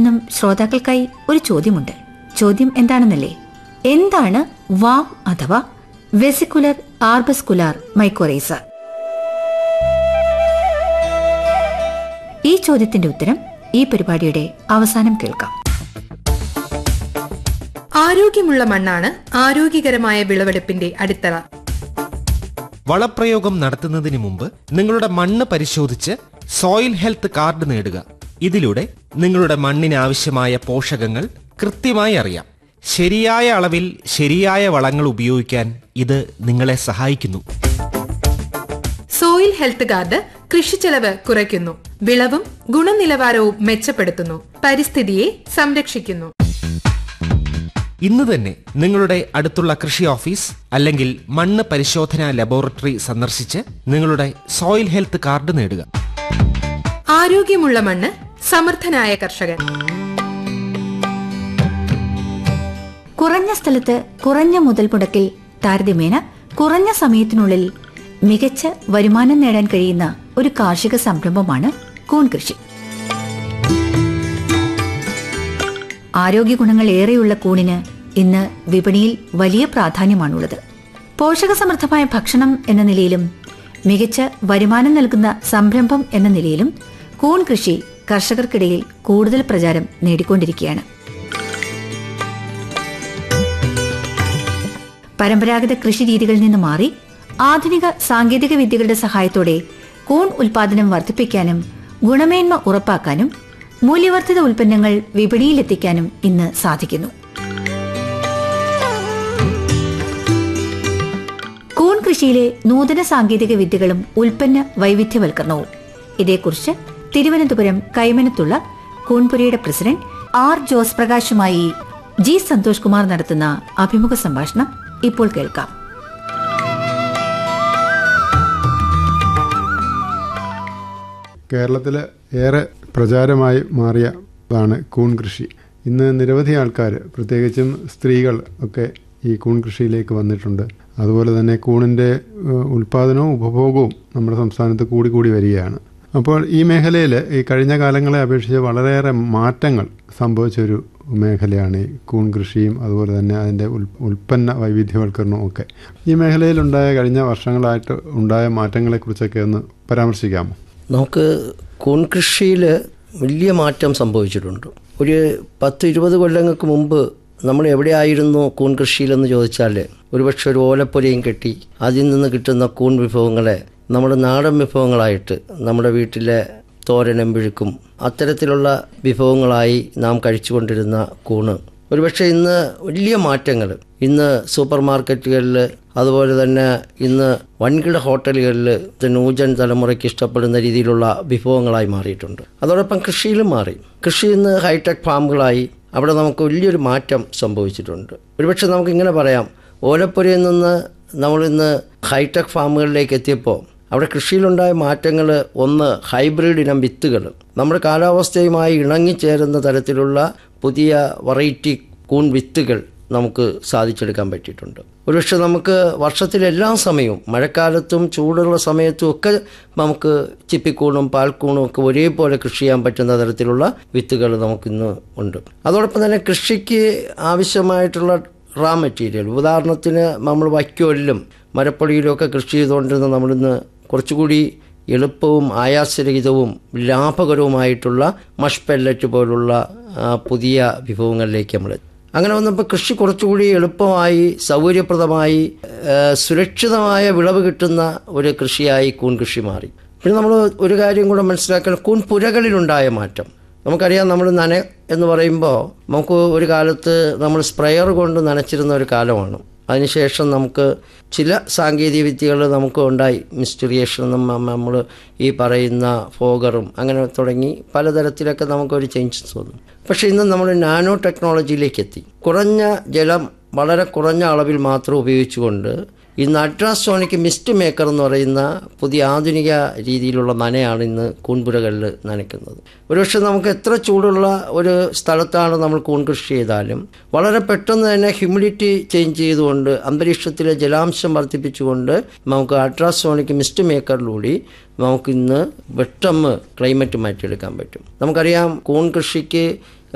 നിന്നും ശ്രോതാക്കൾക്കായി ഒരു ചോദ്യമുണ്ട്. ചോദ്യം എന്താണെന്നല്ലേ? എന്താണ് വാം അഥവാ വെസിക്കുലർ ആർബസ്കുലാർ മൈക്കോറൈസ? ഈ ചോദ്യത്തിന്റെ ഉത്തരം ഈ പരിപാടിയുടെ അവസാനം കേൾക്കാം. ആരോഗ്യമുള്ള മണ്ണാണ് ആരോഗ്യകരമായ വിളവെടുപ്പിന്റെ അടിത്തറ. വളപ്രയോഗം നടത്തുന്നതിന് മുമ്പ് നിങ്ങളുടെ മണ്ണ് പരിശോധിച്ച് സോയിൽ ഹെൽത്ത് കാർഡ് നേടുക. ഇതിലൂടെ നിങ്ങളുടെ മണ്ണിന് ആവശ്യമായ പോഷകങ്ങൾ കൃത്യമായി അറിയാം. ശരിയായ അളവിൽ ശരിയായ വളങ്ങൾ ഉപയോഗിക്കാൻ ഇത് നിങ്ങളെ സഹായിക്കുന്നു. സോയിൽ ഹെൽത്ത് കാർഡ് കൃഷിച്ചെലവ് കുറയ്ക്കുന്നു, വിളവും ഗുണനിലവാരവും മെച്ചപ്പെടുത്തുന്നു, പരിസ്ഥിതിയെ സംരക്ഷിക്കുന്നു. ഇന്ന് തന്നെ നിങ്ങളുടെ അടുത്തുള്ള കൃഷി ഓഫീസ് അല്ലെങ്കിൽ മണ്ണ് പരിശോധനാ ലബോറട്ടറി സന്ദർശിച്ച് നിങ്ങളുടെ സോയിൽ ഹെൽത്ത് കാർഡ് നേടുക. ആരോഗ്യമുള്ള മണ്ണ്, സമർത്ഥനായ കർഷകൻ. കുറഞ്ഞ സ്ഥലത്ത് കുറഞ്ഞ മുതൽ മുടക്കിൽ താരതമ്യേന കുറഞ്ഞ സമയത്തിനുള്ളിൽ മികച്ച വരുമാനം നേടാൻ കഴിയുന്ന ഒരു കാർഷിക സംരംഭമാണ് കൂൺ കൃഷി. ആരോഗ്യ ഗുണങ്ങൾ ഏറെയുള്ള കൂണിന് ഇന്ന് വിപണിയിൽ വലിയ പ്രാധാന്യമാണുള്ളത്. പോഷകസമൃദ്ധമായ ഭക്ഷണം എന്ന നിലയിലും മികച്ച വരുമാനം നൽകുന്ന സംരംഭം എന്ന നിലയിലും കൂൺ കൃഷി കർഷകർക്കിടയിൽ കൂടുതൽ പ്രചാരം നേടിക്കൊണ്ടിരിക്കുകയാണ്. പരമ്പരാഗത കൃഷി രീതികളിൽ നിന്ന് മാറി ആധുനിക സാങ്കേതിക വിദ്യകളുടെ സഹായത്തോടെ കൂൺ ഉൽപാദനം വർദ്ധിപ്പിക്കാനും ഗുണമേന്മ ഉറപ്പാക്കാനും മൂല്യവർദ്ധിത ഉൽപ്പന്നങ്ങൾ വിപണിയിലെത്തിക്കാനും ഇന്ന് സാധിക്കുന്നു. കൂൺ കൃഷിയിലെ നൂതന സാങ്കേതിക വിദ്യകളും ഉൽപ്പന്ന വൈവിധ്യവൽക്കരണവും. ഇതേക്കുറിച്ച് Thiruvananthapuram കൈമനത്തുള്ള കൂൺപുരയുടെ president R Jose പ്രകാശുമായി G Santhosh Kumar നടത്തുന്ന അഭിമുഖ സംഭാഷണം ഇപ്പോൾ കേൾക്കാം. കേരളത്തിൽ ഏറെ പ്രചാരമായി മാറിയതാണ് കൂൺ കൃഷി. ഇന്ന് നിരവധി ആൾക്കാർ, പ്രത്യേകിച്ചും സ്ത്രീകൾ ഒക്കെ ഈ കൂൺ കൃഷിയിലേക്ക് വന്നിട്ടുണ്ട്. അതുപോലെ തന്നെ കൂണിൻ്റെ ഉൽപ്പാദനവും ഉപഭോഗവും നമ്മുടെ സംസ്ഥാനത്ത് കൂടി വരികയാണ്. അപ്പോൾ ഈ മേഖലയിൽ ഈ കഴിഞ്ഞ കാലങ്ങളെ അപേക്ഷിച്ച് വളരെയേറെ മാറ്റങ്ങൾ സംഭവിച്ചൊരു മേഖലയാണ് ഈ കൂൺ കൃഷിയും അതുപോലെ തന്നെ അതിൻ്റെ ഉൽപ്പന്ന വൈവിധ്യവൽക്കരണവും ഒക്കെ. ഈ മേഖലയിലുണ്ടായ കഴിഞ്ഞ വർഷങ്ങളായിട്ട് ഉണ്ടായ മാറ്റങ്ങളെക്കുറിച്ചൊക്കെ ഒന്ന് പരാമർശിക്കാമോ? നമുക്ക് കൂൺ കൃഷിയിൽ വലിയ മാറ്റം സംഭവിച്ചിട്ടുണ്ട്. ഒരു 10-20 കൊല്ലങ്ങൾക്ക് മുമ്പ് നമ്മൾ എവിടെയായിരുന്നു കൂൺ കൃഷിയിലെന്ന് ചോദിച്ചാൽ ഒരുപക്ഷെ ഒരു ഓലപ്പുരയും കെട്ടി അതിൽ നിന്ന് കിട്ടുന്ന കൂൺ വിഭവങ്ങളെ നമ്മുടെ നാടൻ വിഭവങ്ങളായിട്ട് നമ്മുടെ വീട്ടിലെ തോരനും പിഴുക്കും അത്തരത്തിലുള്ള വിഭവങ്ങളായി നാം കഴിച്ചുകൊണ്ടിരുന്ന കൂണ് ഒരുപക്ഷെ ഇന്ന് വലിയ മാറ്റങ്ങൾ, ഇന്ന് സൂപ്പർ മാർക്കറ്റുകളിൽ അതുപോലെ തന്നെ ഇന്ന് വൻകിട ഹോട്ടലുകളിൽ ന്യൂജൻ തലമുറയ്ക്ക് ഇഷ്ടപ്പെടുന്ന രീതിയിലുള്ള വിഭവങ്ങളായി മാറിയിട്ടുണ്ട്. അതോടൊപ്പം കൃഷിയിലും മാറി. കൃഷി ഇന്ന് ഹൈടെക് ഫാമുകളായി. അവിടെ നമുക്ക് വലിയൊരു മാറ്റം സംഭവിച്ചിട്ടുണ്ട്. ഒരുപക്ഷെ നമുക്കിങ്ങനെ പറയാം, ഓലപ്പുരയിൽ നിന്ന് നമ്മളിന്ന് ഹൈടെക് ഫാമുകളിലേക്ക് എത്തിയപ്പോൾ അവിടെ കൃഷിയിലുണ്ടായ മാറ്റങ്ങൾ, ഒന്ന് ഹൈബ്രിഡ് ഇനം വിത്തുകൾ, നമ്മുടെ കാലാവസ്ഥയുമായി ഇണങ്ങിച്ചേരുന്ന തരത്തിലുള്ള പുതിയ വെറൈറ്റി കൂൺ വിത്തുകൾ നമുക്ക് സാധിച്ചെടുക്കാൻ പറ്റിയിട്ടുണ്ട്. ഒരുപക്ഷെ നമുക്ക് വർഷത്തിലെല്ലാ സമയവും, മഴക്കാലത്തും ചൂടുള്ള സമയത്തും ഒക്കെ നമുക്ക് ചിപ്പിക്കൂണും പാൽക്കൂണും ഒക്കെ ഒരേപോലെ കൃഷി ചെയ്യാൻ പറ്റുന്ന തരത്തിലുള്ള വിത്തുകൾ നമുക്കിന്ന് ഉണ്ട്. അതോടൊപ്പം തന്നെ കൃഷിക്ക് ആവശ്യമായിട്ടുള്ള റാ മെറ്റീരിയൽ, ഉദാഹരണത്തിന് നമ്മൾ വൈക്കോലിലും മരപ്പൊടിയിലും ഒക്കെ കൃഷി ചെയ്തുകൊണ്ടിരുന്ന നമ്മളിന്ന് കുറച്ചുകൂടി എളുപ്പവും ആയാസരഹിതവും ലാഭകരവുമായിട്ടുള്ള മഷ് പെല്ലറ്റ് പോലുള്ള പുതിയ വിഭവങ്ങളിലേക്ക് നമ്മൾ അങ്ങനെ വന്നപ്പോൾ കൃഷി കുറച്ചുകൂടി എളുപ്പമായി, സൗകര്യപ്രദമായി, സുരക്ഷിതമായ വിളവ് കിട്ടുന്ന ഒരു കൃഷിയായി കൂൺ കൃഷി മാറി. പിന്നെ നമ്മൾ ഒരു കാര്യം കൂടെ മനസ്സിലാക്കണം, കൂൺ പുരകളിലുണ്ടായ മാറ്റം. നമുക്കറിയാം, നമ്മൾ എന്ന് പറയുമ്പോൾ നമുക്ക് ഒരു കാലത്ത് നമ്മൾ സ്പ്രെയർ കൊണ്ട് നനച്ചിരുന്ന ഒരു കാലമാണ്. അതിനുശേഷം നമുക്ക് ചില സാങ്കേതിക വിദ്യകൾ നമുക്ക് ഉണ്ടായി. മിസ്റ്ററിയേഷനും നമ്മൾ ഈ പറയുന്ന ഫോഗറും അങ്ങനെ തുടങ്ങി പലതരത്തിലൊക്കെ നമുക്കൊരു ചേഞ്ചസ് വന്നു. പക്ഷേ ഇന്ന് നമ്മൾ നാനോ ടെക്നോളജിയിലേക്ക് എത്തി. കുറഞ്ഞ ജലം വളരെ കുറഞ്ഞ അളവിൽ മാത്രം ഉപയോഗിച്ചുകൊണ്ട് ഇന്ന് അൾട്രാസോണിക് മിസ്റ്റ് മേക്കർ എന്ന് പറയുന്ന പുതിയ ആധുനിക രീതിയിലുള്ള നനയാണ് ഇന്ന് കൂൺപുരകളിൽ നനയ്ക്കുന്നത്. ഒരുപക്ഷെ നമുക്ക് എത്ര ചൂടുള്ള ഒരു സ്ഥലത്താണ് നമ്മൾ കൂൺ കൃഷി ചെയ്താലും വളരെ പെട്ടെന്ന് തന്നെ ഹ്യൂമിഡിറ്റി ചേഞ്ച് ചെയ്തുകൊണ്ട് അന്തരീക്ഷത്തിലെ ജലാംശം വർദ്ധിപ്പിച്ചുകൊണ്ട് നമുക്ക് അൾട്രാസോണിക് മിസ്റ്റ് മേക്കറിലൂടെ നമുക്കിന്ന് പെട്ടെന്ന് ക്ലൈമറ്റ് മാറ്റിയെടുക്കാൻ പറ്റും. നമുക്കറിയാം, കൂൺ കൃഷിക്ക്